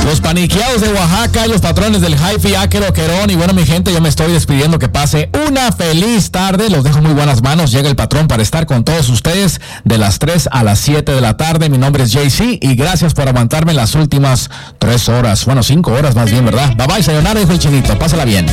Los paniqueados de Oaxaca y los patrones del Hi-Fi, Áquero, Querón. Y bueno, mi gente, yo me estoy despidiendo. Que pase una feliz tarde. Los dejo muy buenas manos. Llega el patrón para estar con todos ustedes de las 3 a las 7 de la tarde. Mi nombre es JC y gracias por aguantarme las últimas 3 horas. Bueno, 5 horas más bien, ¿verdad? Bye bye, sayonara, dijo el chinito. Pásala bien.